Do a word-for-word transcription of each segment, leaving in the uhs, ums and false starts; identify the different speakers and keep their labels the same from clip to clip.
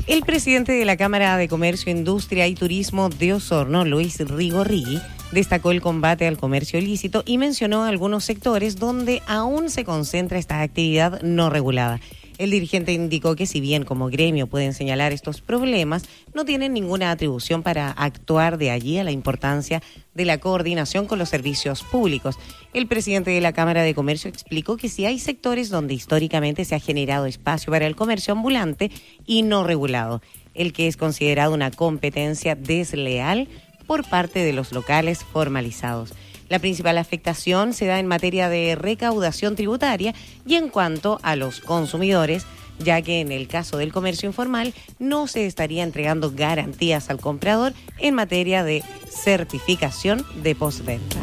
Speaker 1: El presidente de la Cámara de Comercio, Industria y Turismo de Osorno, Luis Rigorrigui, destacó el combate al comercio ilícito y mencionó algunos sectores donde aún se concentra esta actividad no regulada. El dirigente indicó que si bien como gremio pueden señalar estos problemas, no tienen ninguna atribución para actuar, de allí a la importancia de la coordinación con los servicios públicos. El presidente de la Cámara de Comercio explicó que si hay sectores donde históricamente se ha generado espacio para el comercio ambulante y no regulado, el que es considerado una competencia desleal por parte de los locales formalizados. La principal afectación se da en materia de recaudación tributaria y en cuanto a los consumidores, ya que en el caso del comercio informal no se estaría entregando garantías al comprador en materia de certificación de postventa.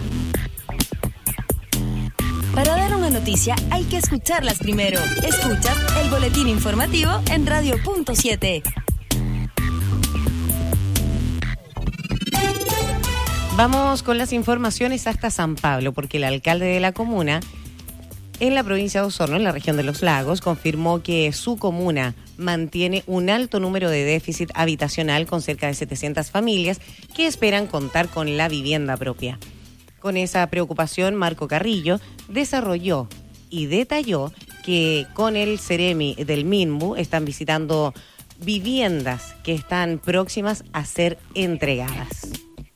Speaker 2: Para dar una noticia hay que escucharlas primero. Escuchas el boletín informativo en Radio Punto siete.
Speaker 1: Vamos con las informaciones hasta San Pablo, porque el alcalde de la comuna en la provincia de Osorno, en la región de los Lagos, confirmó que su comuna mantiene un alto número de déficit habitacional con cerca de setecientas familias que esperan contar con la vivienda propia. Con esa preocupación, Marco Carrillo desarrolló y detalló que con el Ceremi del Minbu están visitando viviendas que están próximas a ser entregadas.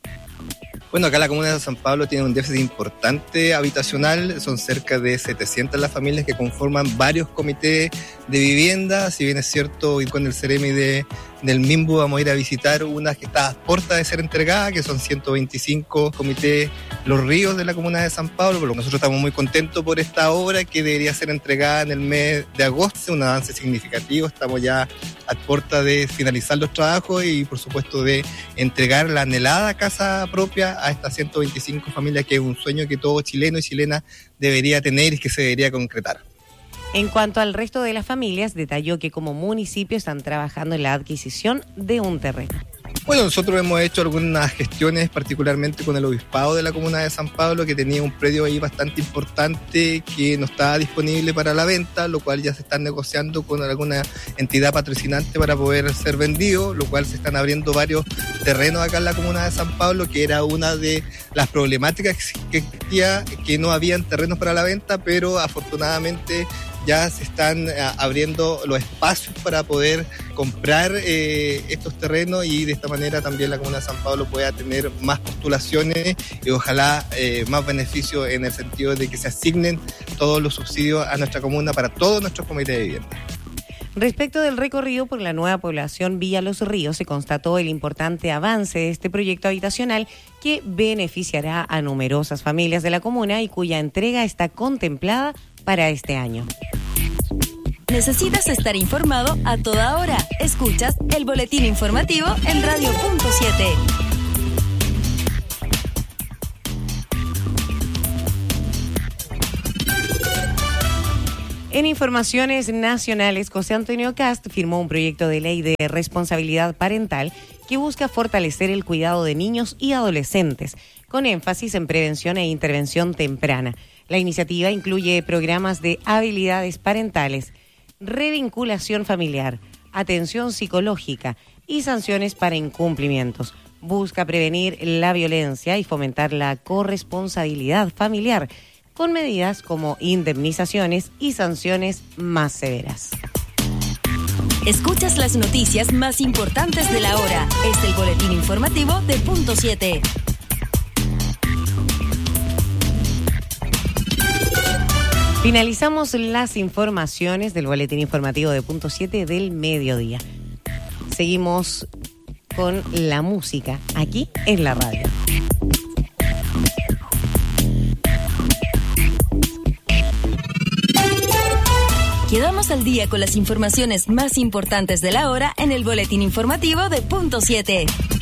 Speaker 3: Bueno, acá la comuna de San Pablo tiene un déficit importante habitacional, son cerca de setecientas las familias que conforman varios comités de vivienda. Si bien es cierto, y con el Ceremi de, del Minbu vamos a ir a visitar unas que está a puerta de ser entregada, que son ciento veinticinco comités Los Ríos de la comuna de San Pablo. Pero nosotros estamos muy contentos por esta obra que debería ser entregada en el mes de agosto, un avance significativo. Estamos ya a puerta de finalizar los trabajos y por supuesto de entregar la anhelada casa propia a estas ciento veinticinco familias, que es un sueño que todo chileno y chilena debería tener y que se debería concretar.
Speaker 1: En cuanto al resto de las familias, detalló que como municipio están trabajando en la adquisición de un terreno.
Speaker 3: Bueno, nosotros hemos hecho algunas gestiones, particularmente con el obispado de la comuna de San Pablo, que tenía un predio ahí bastante importante que no estaba disponible para la venta, lo cual ya se están negociando con alguna entidad patrocinante para poder ser vendido, lo cual se están abriendo varios terrenos acá en la comuna de San Pablo, que era una de las problemáticas que existía, que no habían terrenos para la venta, pero afortunadamente ya se están abriendo los espacios para poder comprar eh, estos terrenos y de esta manera también la comuna de San Pablo pueda tener más postulaciones y ojalá eh, más beneficios en el sentido de que se asignen todos los subsidios a nuestra comuna para todos nuestros comités de vivienda.
Speaker 1: Respecto del recorrido por la nueva población Villa Los Ríos, se constató el importante avance de este proyecto habitacional que beneficiará a numerosas familias de la comuna y cuya entrega está contemplada para este año.
Speaker 2: ¿Necesitas estar informado a toda hora? Escuchas el boletín informativo en Radio Punto siete.
Speaker 1: En informaciones nacionales, José Antonio Cast firmó un proyecto de ley de responsabilidad parental que busca fortalecer el cuidado de niños y adolescentes, con énfasis en prevención e intervención temprana. La iniciativa incluye programas de habilidades parentales, revinculación familiar, atención psicológica y sanciones para incumplimientos. Busca prevenir la violencia y fomentar la corresponsabilidad familiar, con medidas como indemnizaciones y sanciones más severas.
Speaker 2: Escuchas las noticias más importantes de la hora. Es el boletín informativo de Punto siete.
Speaker 1: Finalizamos las informaciones del boletín informativo de Punto siete del mediodía. Seguimos con la música aquí en la radio.
Speaker 2: Quedamos al día con las informaciones más importantes de la hora en el boletín informativo de Punto siete.